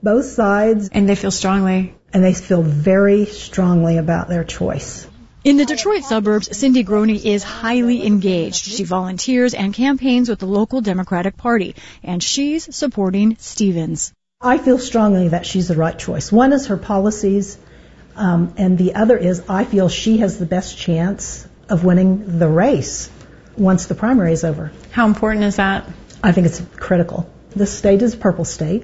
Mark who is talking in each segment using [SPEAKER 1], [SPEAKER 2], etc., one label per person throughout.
[SPEAKER 1] both sides.
[SPEAKER 2] And they feel strongly.
[SPEAKER 1] And they feel very strongly about their choice.
[SPEAKER 2] In the Detroit suburbs, Cindy Groney is highly engaged. She volunteers and campaigns with the local Democratic Party, and she's supporting Stevens.
[SPEAKER 1] I feel strongly that she's the right choice. One is her policies, and the other is I feel she has the best chance of winning the race once the primary is over.
[SPEAKER 2] How important is that?
[SPEAKER 1] I think it's critical. This state is a purple state,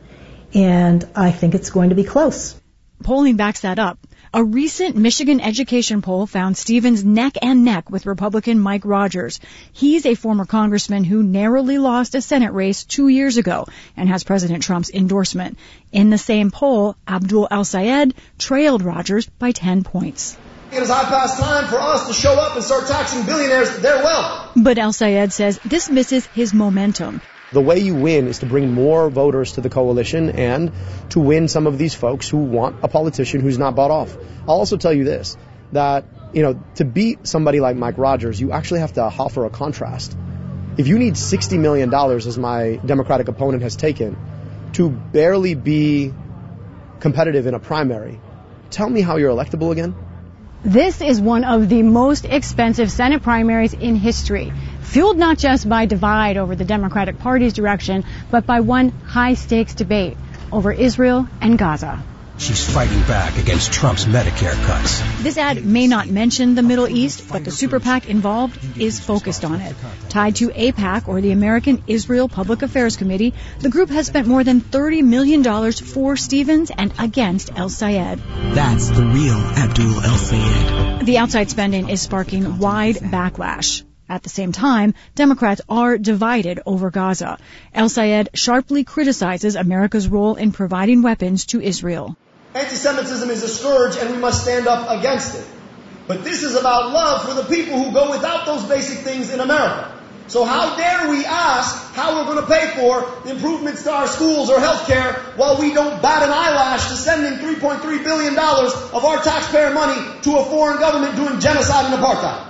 [SPEAKER 1] and I think it's going to be close.
[SPEAKER 2] Polling backs that up. A recent Michigan education poll found Stevens neck and neck with Republican Mike Rogers. He's a former congressman who narrowly lost a Senate race 2 years ago and has President Trump's endorsement. In the same poll, Abdul El-Sayed trailed Rogers by 10 points.
[SPEAKER 3] It is high past time for us to show up and start taxing billionaires their wealth.
[SPEAKER 2] But El-Sayed says this misses his momentum.
[SPEAKER 4] The way you win is to bring more voters to the coalition and to win some of these folks who want a politician who's not bought off. I'll also tell you this, that, to beat somebody like Mike Rogers, you actually have to offer a contrast. If you need $60 million, as my Democratic opponent has taken, to barely be competitive in a primary, tell me how you're electable again.
[SPEAKER 5] This is one of the most expensive Senate primaries in history, fueled not just by divide over the Democratic Party's direction, but by one high-stakes debate over Israel and Gaza.
[SPEAKER 6] She's fighting back against Trump's Medicare cuts.
[SPEAKER 2] This ad may not mention the Middle East, but the super PAC involved is focused on it. Tied to AIPAC, or the American Israel Public Affairs Committee, the group has spent more than $30 million for Stevens and against El-Sayed.
[SPEAKER 6] That's the real Abdul El-Sayed.
[SPEAKER 2] The outside spending is sparking wide backlash. At the same time, Democrats are divided over Gaza. El-Sayed sharply criticizes America's role in providing weapons to Israel.
[SPEAKER 3] Anti-Semitism is a scourge and we must stand up against it. But this is about love for the people who go without those basic things in America. So how dare we ask how we're going to pay for improvements to our schools or health care while we don't bat an eyelash to sending $3.3 billion of our taxpayer money to a foreign government doing genocide and apartheid.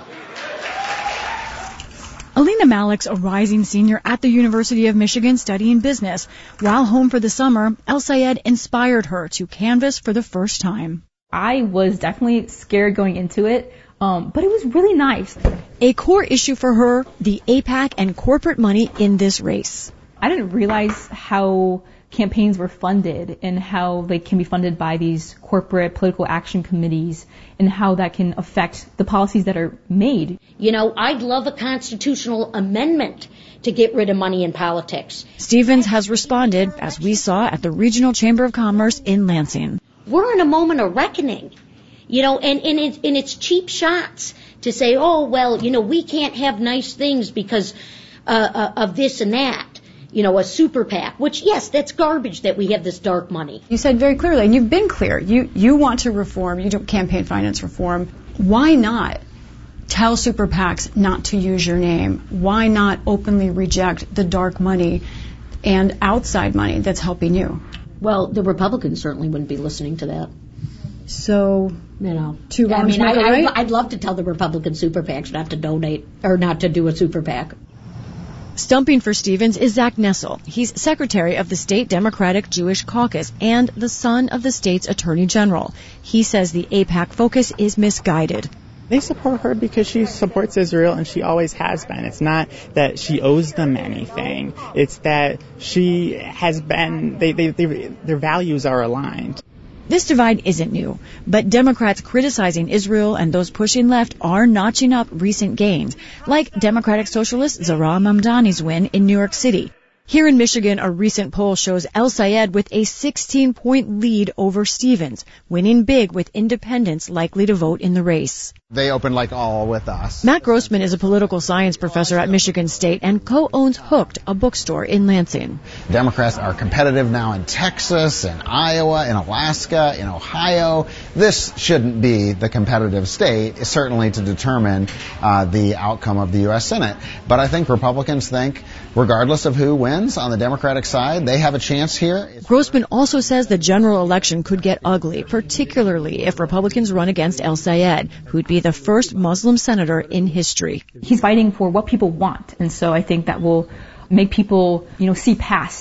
[SPEAKER 2] Alina Malik's a rising senior at the University of Michigan studying business. While home for the summer, El-Sayed inspired her to canvass for the first time.
[SPEAKER 7] I was definitely scared going into it, but it was really nice.
[SPEAKER 2] A core issue for her, the AIPAC and corporate money in this race.
[SPEAKER 7] I didn't realize how campaigns were funded and how they can be funded by these corporate political action committees and how that can affect the policies that are made.
[SPEAKER 8] I'd love a constitutional amendment to get rid of money in politics.
[SPEAKER 2] Stevens has responded, as we saw at the Regional Chamber of Commerce in Lansing.
[SPEAKER 8] We're in a moment of reckoning, and it's cheap shots to say, we can't have nice things because of this and that. A super PAC, which, yes, that's garbage that we have this dark money.
[SPEAKER 5] You said very clearly, and you've been clear, you want to reform, you do campaign finance reform. Why not tell super PACs not to use your name? Why not openly reject the dark money and outside money that's helping you?
[SPEAKER 8] Well, the Republicans certainly wouldn't be listening to that.
[SPEAKER 5] So, two wrongs make a right?
[SPEAKER 8] I'd love to tell the Republican super PACs not to donate or not to do a super PAC.
[SPEAKER 2] Stumping for Stevens is Zach Nessel. He's secretary of the state Democratic Jewish Caucus and the son of the state's attorney general. He says the AIPAC focus is misguided.
[SPEAKER 9] They support her because she supports Israel and she always has been. It's not that she owes them anything. It's that she has been, their values are aligned.
[SPEAKER 2] This divide isn't new, but Democrats criticizing Israel and those pushing left are notching up recent gains, like Democratic Socialist Zahra Mamdani's win in New York City. Here in Michigan, a recent poll shows El-Sayed with a 16-point lead over Stevens, winning big with independents likely to vote in the race.
[SPEAKER 10] They opened like all with us.
[SPEAKER 2] Matt Grossman is a political science professor at Michigan State and co-owns Hooked, a bookstore in Lansing.
[SPEAKER 10] Democrats are competitive now in Texas, in Iowa, in Alaska, in Ohio. This shouldn't be the competitive state, certainly to determine the outcome of the U.S. Senate. But I think Republicans think, regardless of who wins on the Democratic side, they have a chance here.
[SPEAKER 2] Grossman also says the general election could get ugly, particularly if Republicans run against El-Sayed, who'd be the first Muslim senator in history.
[SPEAKER 7] He's fighting for what people want, and so I think that will make people, see past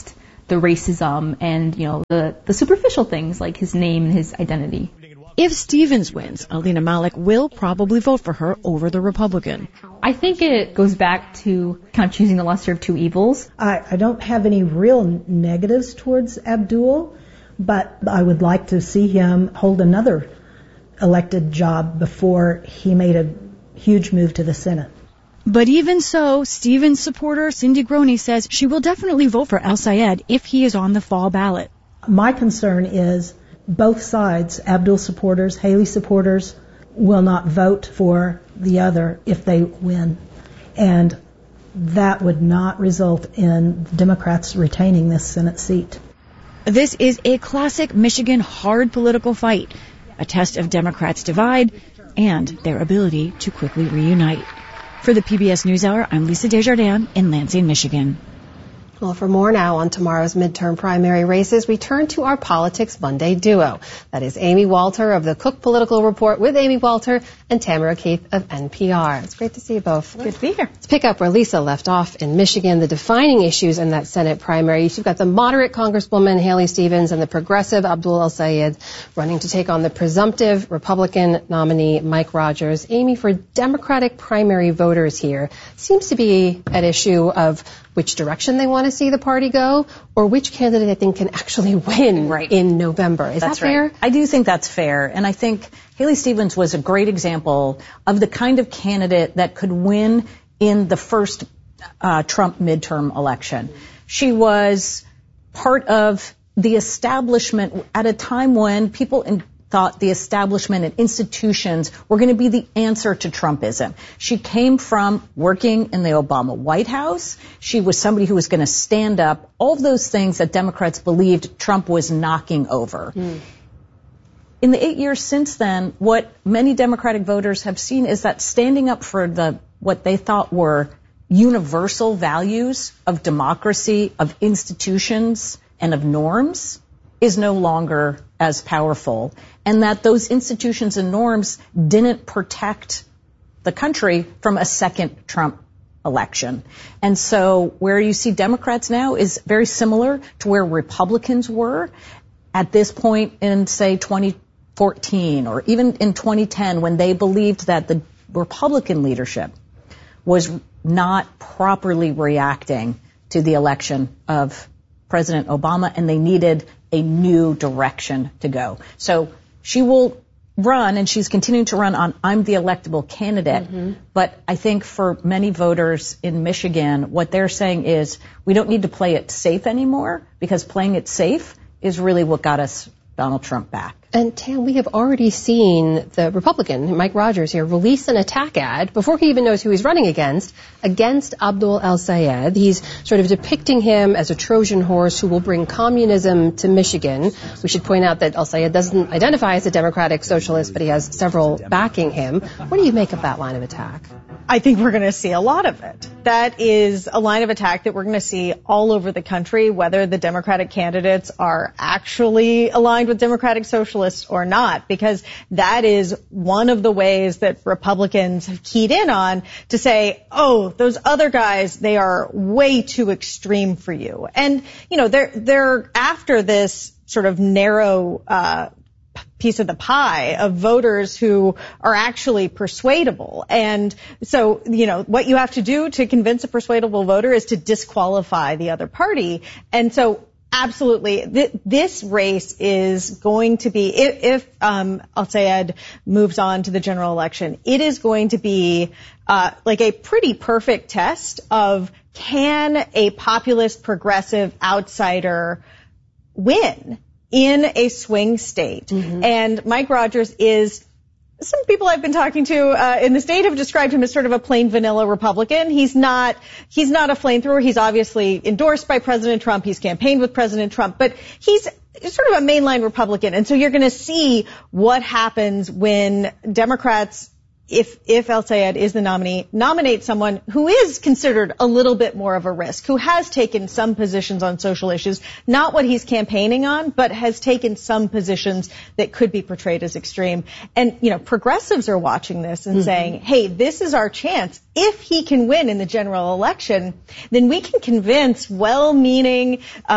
[SPEAKER 7] the racism and, the superficial things like his name and his identity.
[SPEAKER 2] If Stevens wins, Alina Malik will probably vote for her over the Republican.
[SPEAKER 7] I think it goes back to kind of choosing the lesser of two evils.
[SPEAKER 1] I don't have any real negatives towards Abdul, but I would like to see him hold another elected job before he made a huge move to the Senate.
[SPEAKER 2] But even so, Stevens supporter Cindy Groney says she will definitely vote for El-Sayed if he is on the fall ballot.
[SPEAKER 1] My concern is both sides, Abdul supporters, Haley supporters, will not vote for the other if they win. And that would not result in Democrats retaining this Senate seat.
[SPEAKER 2] This is a classic Michigan hard political fight, a test of Democrats' divide and their ability to quickly reunite. For the PBS NewsHour, I'm Lisa Desjardins in Lansing, Michigan.
[SPEAKER 11] Well, for more now on tomorrow's midterm primary races, we turn to our Politics Monday duo. That is Amy Walter of the Cook Political Report with Amy Walter and Tamara Keith of NPR. It's great to see you both.
[SPEAKER 2] Good to be here.
[SPEAKER 11] Let's pick up where Lisa left off in Michigan, the defining issues in that Senate primary. You've got the moderate Congresswoman Haley Stevens and the progressive Abdul El-Sayed running to take on the presumptive Republican nominee Mike Rogers. Amy, for Democratic primary voters here, seems to be at issue of which direction they want to see the party go, or which candidate I think can actually win in November. Is that fair?
[SPEAKER 12] Right. I do think that's fair, and I think Haley Stevens was a great example of the kind of candidate that could win in the first Trump midterm election. She was part of the establishment at a time when people thought the establishment and institutions were going to be the answer to Trumpism. She came from working in the Obama White House. She was somebody who was going to stand up all of those things that Democrats believed Trump was knocking over. In the 8 years since then, what many Democratic voters have seen is that standing up for what they thought were universal values of democracy, of institutions, and of norms is no longer as powerful, and that those institutions and norms didn't protect the country from a second Trump election. And so where you see Democrats now is very similar to where Republicans were at this point in, say, 2014 or even in 2010, when they believed that the Republican leadership was not properly reacting to the election of President Obama, and they needed a new direction to go. So she will run, and she's continuing to run on I'm the electable candidate. But I think for many voters in Michigan, what they're saying is we don't need to play it safe anymore, because playing it safe is really what got us Donald Trump back.
[SPEAKER 11] And Tam, we have already seen the Republican, Mike Rogers here, release an attack ad before he even knows who he's running against Abdul El-Sayed. He's sort of depicting him as a Trojan horse who will bring communism to Michigan. We should point out that El-Sayed doesn't identify as a democratic socialist, but he has several backing him. What do you make of that line of attack?
[SPEAKER 13] I think we're going to see a lot of it. That is a line of attack that we're going to see all over the country, whether the Democratic candidates are actually aligned with Democratic socialists or not, because that is one of the ways that Republicans have keyed in on to say, oh, those other guys, they are way too extreme for you. And, they're after this sort of narrow piece of the pie of voters who are actually persuadable. And so, what you have to do to convince a persuadable voter is to disqualify the other party. And so, absolutely, this race is going to be, if El-Sayed moves on to the general election, it is going to be like a pretty perfect test of, can a populist progressive outsider win in a swing state? And Mike Rogers is, some people I've been talking to in the state have described him as sort of a plain vanilla Republican. He's not a flamethrower. He's obviously endorsed by President Trump. He's campaigned with President Trump, but he's sort of a mainline Republican. And so you're going to see what happens when Democrats, if El-Sayed is the nominee, nominate someone who is considered a little bit more of a risk, who has taken some positions on social issues, not what he's campaigning on, but has taken some positions that could be portrayed as extreme. And, progressives are watching this and saying, hey, this is our chance. If he can win in the general election, then we can convince well-meaning,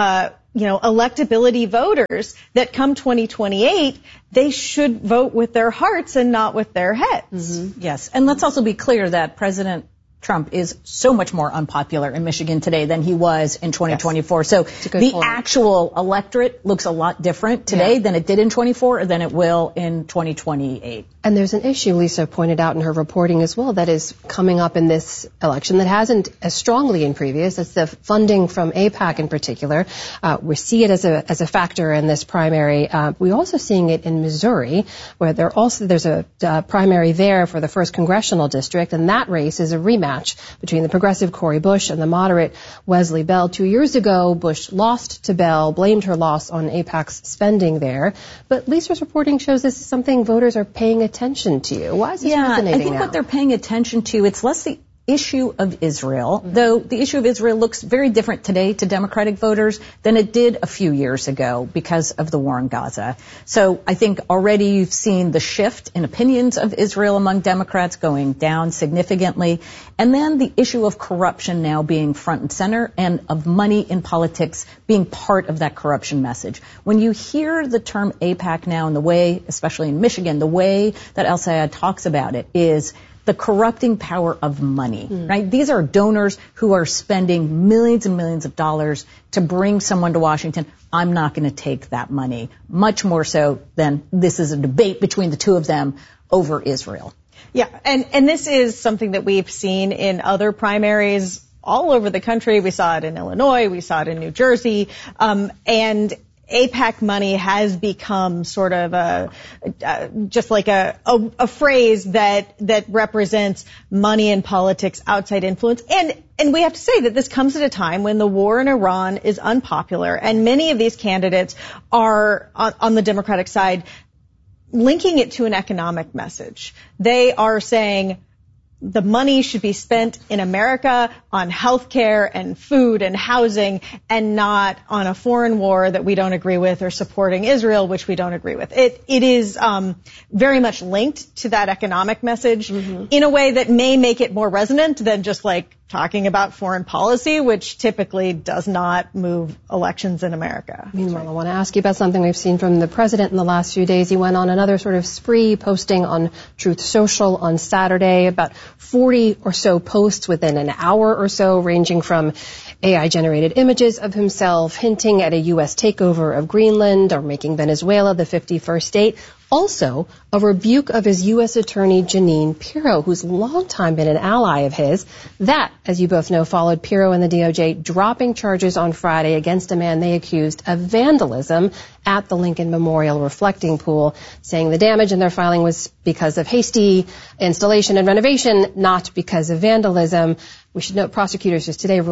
[SPEAKER 13] electability voters that come 2028, they should vote with their hearts and not with their heads.
[SPEAKER 12] Mm-hmm. Yes. And let's also be clear that President Trump is so much more unpopular in Michigan today than he was in 2024. Yes. So the actual electorate looks a lot different today than it did in 24 or than it will in 2028.
[SPEAKER 11] And there's an issue Lisa pointed out in her reporting as well that is coming up in this election that hasn't as strongly in previous. It's the funding from AIPAC in particular. We see it as a factor in this primary. We're also seeing it in Missouri, where there's a primary there for the 1st congressional district, and that race is a rematch between the progressive Cori Bush and the moderate Wesley Bell. 2 years ago, Bush lost to Bell, blamed her loss on AIPAC's spending there. But Lisa's reporting shows this is something voters are paying attention to. Why is this resonating
[SPEAKER 12] I think what they're paying attention to, it's less the issue of Israel, though the issue of Israel looks very different today to Democratic voters than it did a few years ago because of the war in Gaza. So I think already you've seen the shift in opinions of Israel among Democrats going down significantly. And then the issue of corruption now being front and center and of money in politics being part of that corruption message. When you hear the term AIPAC now in the way, especially in Michigan, the way that El-Sayed talks about it is the corrupting power of money, right? These are donors who are spending millions and millions of dollars to bring someone to Washington. I'm not going to take that money, much more so than this is a debate between the two of them over Israel.
[SPEAKER 13] Yeah, and this is something that we've seen in other primaries all over the country. We saw it in Illinois, we saw it in New Jersey, and AIPAC money has become sort of just like a phrase that represents money in politics, outside influence. And we have to say that this comes at a time when the war in Iran is unpopular, and many of these candidates are on the Democratic side linking it to an economic message. They are saying the money should be spent in America on health care and food and housing and not on a foreign war that we don't agree with or supporting Israel, which we don't agree with. It is very much linked to that economic message in a way that may make it more resonant than just like talking about foreign policy, which typically does not move elections in America.
[SPEAKER 11] Meanwhile, I want to ask you about something we've seen from the president in the last few days. He went on another sort of spree posting on Truth Social on Saturday, about 40 or so posts within an hour or so, ranging from AI-generated images of himself, hinting at a U.S. takeover of Greenland or making Venezuela the 51st state. Also, a rebuke of his U.S. Attorney Jeanine Pirro, who's long time been an ally of his. That, as you both know, followed Pirro and the DOJ dropping charges on Friday against a man they accused of vandalism at the Lincoln Memorial reflecting pool, saying the damage in their filing was because of hasty installation and renovation, not because of vandalism. We should note prosecutors just today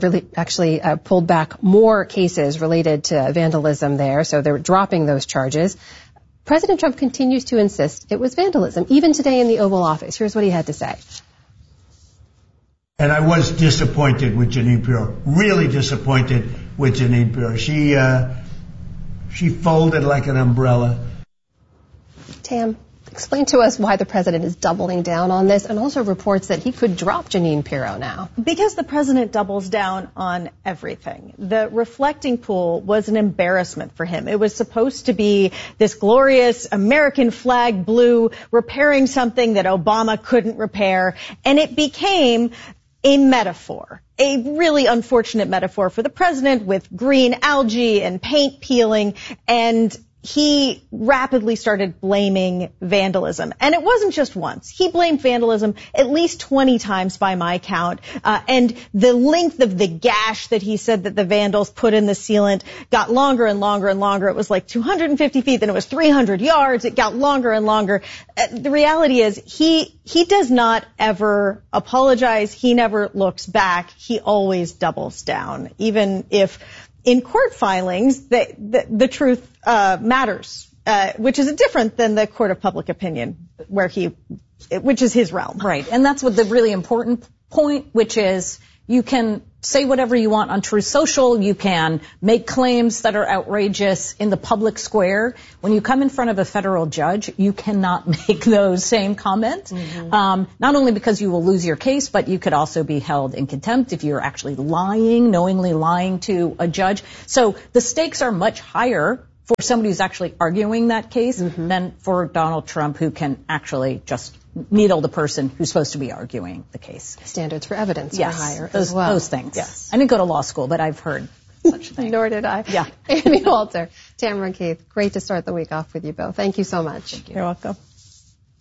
[SPEAKER 11] pulled back more cases related to vandalism there, so they're dropping those charges. President Trump continues to insist it was vandalism, even today in the Oval Office. Here's what he had to say.
[SPEAKER 14] And I was disappointed with Jeanine Pirro, really disappointed with Jeanine Pirro. She folded like an umbrella.
[SPEAKER 11] Tam, explain to us why the president is doubling down on this, and also reports that he could drop Jeanine Pirro now.
[SPEAKER 13] Because the president doubles down on everything. The reflecting pool was an embarrassment for him. It was supposed to be this glorious American flag blue repairing something that Obama couldn't repair, and it became a metaphor, a really unfortunate metaphor for the president with green algae and paint peeling, and he rapidly started blaming vandalism. And it wasn't just once. He blamed vandalism at least 20 times by my count. And the length of the gash that he said that the vandals put in the sealant got longer and longer and longer. It was like 250 feet, then it was 300 yards. It got longer and longer. The reality is he does not ever apologize. He never looks back. He always doubles down, even if in court filings, the truth matters, which is different than the court of public opinion, which is his realm.
[SPEAKER 12] Right, and that's what the really important point, which is You can say whatever you want on Truth Social. You can make claims that are outrageous in the public square. When you come in front of a federal judge, you cannot make those same comments. Not only because you will lose your case, but you could also be held in contempt if you're actually lying, knowingly lying to a judge. So the stakes are much higher for somebody who's actually arguing that case than for Donald Trump, who can actually just needle the person who's supposed to be arguing the case.
[SPEAKER 11] Standards for evidence are higher as well.
[SPEAKER 12] Those things. Yes. I didn't go to law school, but I've heard such things.
[SPEAKER 11] Nor did I.
[SPEAKER 12] Yeah.
[SPEAKER 11] Amy Walter, Tamara Keith, great to start the week off with you both. Thank you so much.
[SPEAKER 13] You're welcome.